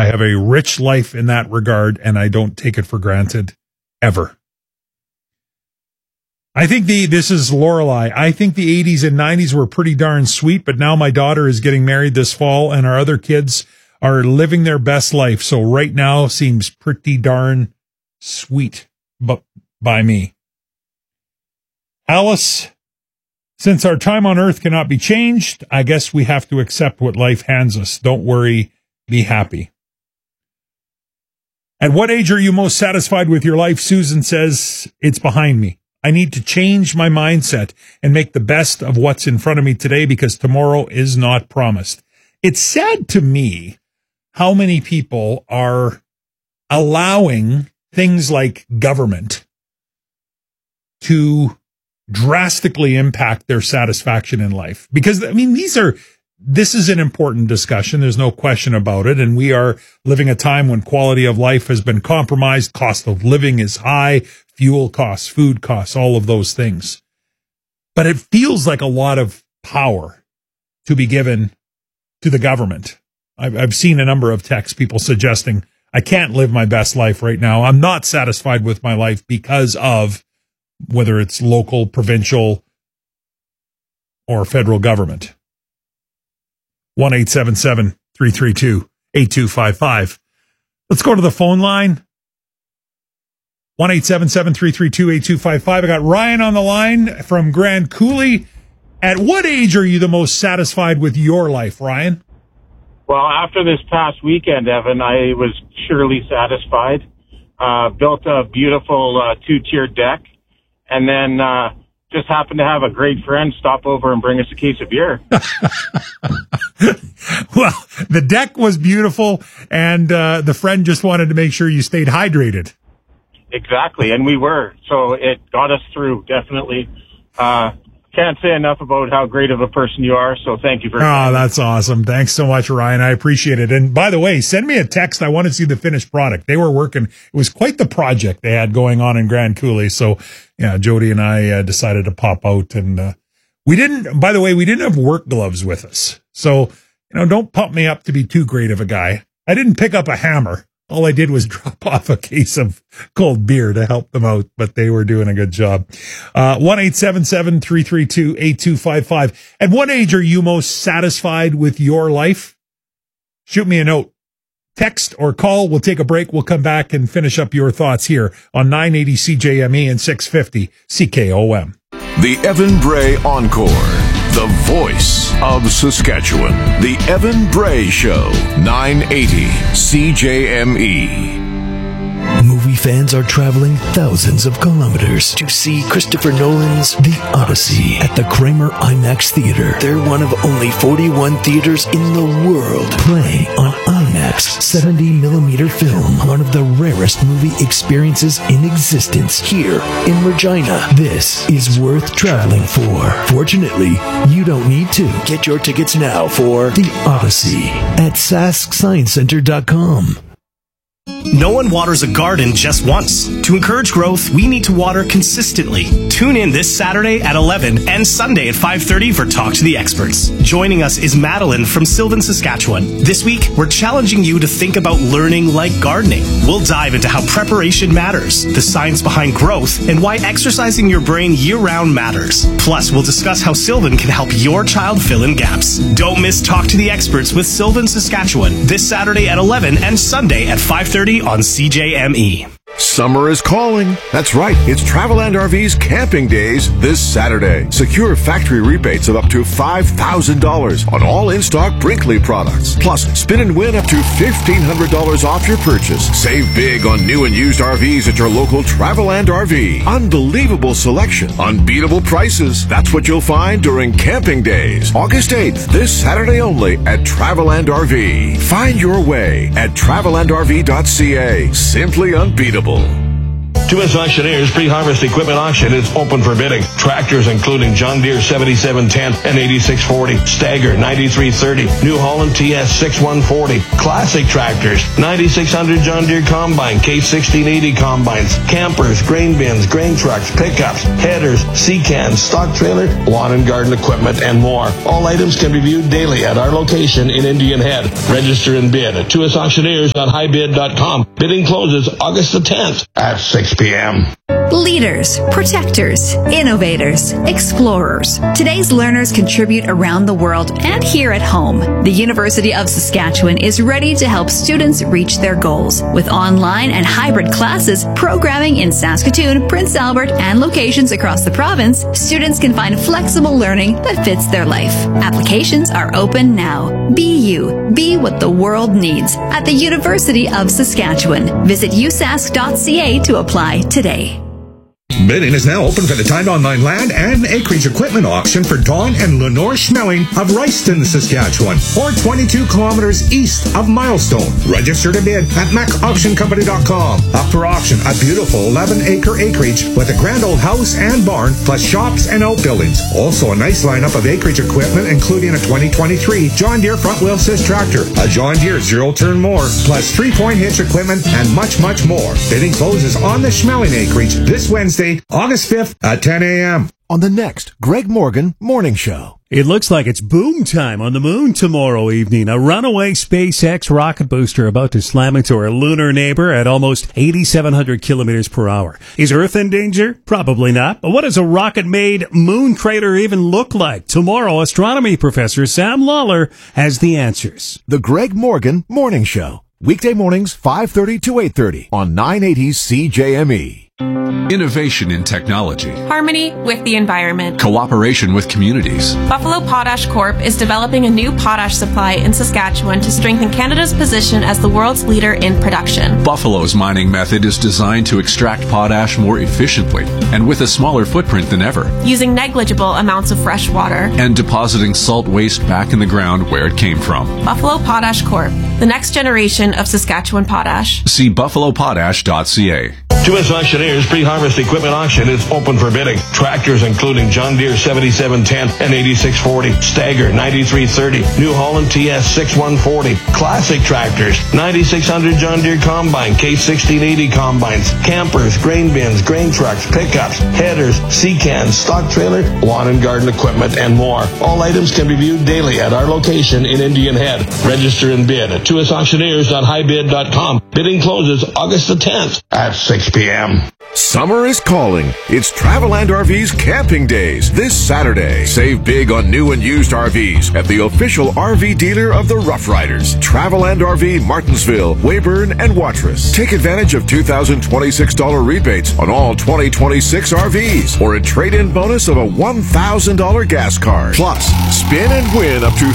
I have a rich life in that regard, and I don't take it for granted ever. I think this is Lorelei. I think the 80s and 90s were pretty darn sweet, but now my daughter is getting married this fall, and our other kids are living their best life. So right now seems pretty darn sweet, but by me. Alice, since our time on earth cannot be changed, I guess we have to accept what life hands us. Don't worry, be happy. At what age are you most satisfied with your life? Susan says, it's behind me. I need to change my mindset and make the best of what's in front of me today because tomorrow is not promised. It's sad to me how many people are allowing things like government to drastically impact their satisfaction in life. Because, I mean, this is an important discussion. There's no question about it. And we are living a time when quality of life has been compromised. Cost of living is high. Fuel costs, food costs, all of those things. But it feels like a lot of power to be given to the government. I've seen a number of texts, people suggesting, I can't live my best life right now. I'm not satisfied with my life because of whether it's local, provincial, or federal government. 1-877-332-8255. Let's go to the phone line. 1-877-332-8255. I got Ryan on the line from Grand Coulee. At what age are you the most satisfied with your life, Ryan? Well, after this past weekend, Evan, I was surely satisfied. Built a beautiful two-tiered deck, and then just happened to have a great friend stop over and bring us a case of beer. Well, the deck was beautiful, and the friend just wanted to make sure you stayed hydrated. Exactly, and we were. So it got us through, definitely. Can't say enough about how great of a person you are, so thank you very much. Oh, that's awesome. Thanks so much, Ryan. I appreciate it. And by the way, send me a text. I want to see the finished product. They were working. It was quite the project they had going on in Grand Coulee. So, yeah, Jody and I decided to pop out. And we didn't have work gloves with us. So, don't pump me up to be too great of a guy. I didn't pick up a hammer. All I did was drop off a case of cold beer to help them out, but they were doing a good job. 1-877-332-8255. At what age are you most satisfied with your life? Shoot me a note. Text or call. We'll take a break. We'll come back and finish up your thoughts here on 980 CJME and 650 CKOM. The Evan Bray Encore. The voice of Saskatchewan. The Evan Bray Show. 980 CJME. Movie fans are traveling thousands of kilometers to see Christopher Nolan's The Odyssey at the Kramer IMAX Theater. They're one of only 41 theaters in the world playing on IMAX 70mm film, one of the rarest movie experiences in existence here in Regina. This is worth traveling for. Fortunately, you don't need to. Get your tickets now for The Odyssey at SaskScienceCenter.com. No one waters a garden just once. To encourage growth, we need to water consistently. Tune in this Saturday at 11 and Sunday at 5:30 for Talk to the Experts. Joining us is Madeline from Sylvan, Saskatchewan. This week, we're challenging you to think about learning like gardening. We'll dive into how preparation matters, the science behind growth, and why exercising your brain year-round matters. Plus, we'll discuss how Sylvan can help your child fill in gaps. Don't miss Talk to the Experts with Sylvan, Saskatchewan this Saturday at 11 and Sunday at 5:30 on CJME. Summer is calling. That's right. It's Travel and RV's Camping Days this Saturday. Secure factory rebates of up to $5,000 on all in-stock Brinkley products. Plus, spin and win up to $1,500 off your purchase. Save big on new and used RVs at your local Travel and RV. Unbelievable selection. Unbeatable prices. That's what you'll find during Camping Days. August 8th, this Saturday only at Travel and RV. Find your way at travelandrv.ca. Simply unbeatable. Tuas Auctioneers pre-harvest equipment auction is open for bidding. Tractors including John Deere 7710 and 8640, Stagger 9330, New Holland TS 6140, classic tractors, 9600 John Deere Combine, K1680 combines, campers, grain bins, grain trucks, pickups, headers, sea-cans, stock trailer, lawn and garden equipment, and more. All items can be viewed daily at our location in Indian Head. Register and bid at tuasauctioneers.highbid.com. Bidding closes August the 10th at 6 p.m. Leaders, protectors, innovators, explorers. Today's learners contribute around the world and here at home. The University of Saskatchewan is ready to help students reach their goals. With online and hybrid classes, programming in Saskatoon, Prince Albert, and locations across the province, students can find flexible learning that fits their life. Applications are open now. Be you. Be what the world needs at the University of Saskatchewan. Visit usask.ca to apply today. Bidding is now open for the timed online land and acreage equipment auction for Dawn and Lenore Schmeling of Royston, Saskatchewan, or 22 kilometers east of Milestone. Register to bid at macauctioncompany.com. Up for auction, a beautiful 11-acre acreage with a grand old house and barn, plus shops and outbuildings. Also a nice lineup of acreage equipment, including a 2023 John Deere front-wheel assist tractor, a John Deere zero-turn mower, plus 3-point hitch equipment, and much, much more. Bidding closes on the Schmeling acreage this Wednesday, August 5th at 10 a.m. On the next Greg Morgan Morning Show. It looks like it's boom time on the moon tomorrow evening. A runaway SpaceX rocket booster about to slam into our lunar neighbor at almost 8,700 kilometers per hour. Is Earth in danger? Probably not. But what does a rocket-made moon crater even look like? Tomorrow, astronomy professor Sam Lawler has the answers. The Greg Morgan Morning Show. Weekday mornings, 5:30 to 8:30 on 980 CJME. Innovation in technology. Harmony with the environment. Cooperation with communities. Buffalo Potash Corp is developing a new potash supply in Saskatchewan to strengthen Canada's position as the world's leader in production. Buffalo's mining method is designed to extract potash more efficiently and with a smaller footprint than ever, using negligible amounts of fresh water and depositing salt waste back in the ground where it came from. Buffalo Potash Corp, the next generation of Saskatchewan potash. See buffalopotash.ca. Tuas Auctioneers pre-harvest equipment auction is open for bidding. Tractors including John Deere 7710 and 8640, Stagger 9330, New Holland TS 6140, classic tractors, 9600 John Deere Combine, K1680 combines, campers, grain bins, grain trucks, pickups, headers, sea-cans, stock trailer, lawn and garden equipment, and more. All items can be viewed daily at our location in Indian Head. Register and bid at tuasauctioneers.highbid.com. Bidding closes August the 10th at 6 p.m. Summer is calling. It's Traveland RV's Camping Days this Saturday. Save big on new and used RVs at the official RV dealer of the Rough Riders. Traveland RV, Martinsville, Weyburn, and Watrous. Take advantage of $2,026 rebates on all 2026 RVs or a trade-in bonus of a $1,000 gas card. Plus, spin and win up to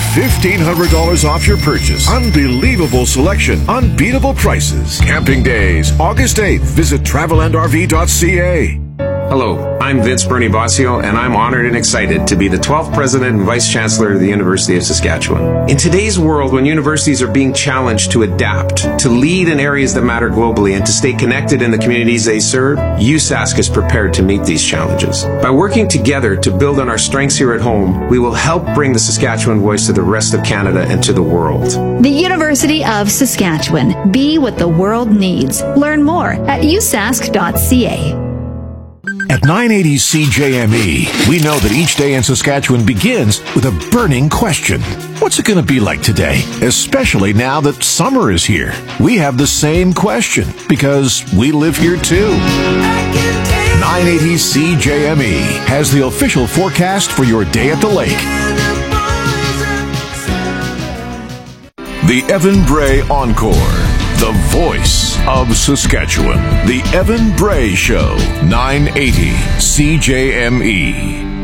$1,500 off your purchase. Unbelievable selection. Unbeatable prices. Camping Days, August 8th. Visit TravelandRV.ca. Hello, I'm Vince Bernie Bossio, and I'm honored and excited to be the 12th President and Vice Chancellor of the University of Saskatchewan. In today's world, when universities are being challenged to adapt, to lead in areas that matter globally, and to stay connected in the communities they serve, USask is prepared to meet these challenges. By working together to build on our strengths here at home, we will help bring the Saskatchewan voice to the rest of Canada and to the world. The University of Saskatchewan. Be what the world needs. Learn more at usask.ca. At 980 CJME, we know that each day in Saskatchewan begins with a burning question. What's it going to be like today? Especially now that summer is here. We have the same question because we live here too. 980 CJME has the official forecast for your day at the lake. The Evan Bray Encore. The voice of Saskatchewan. The Evan Bray Show. 980 CJME.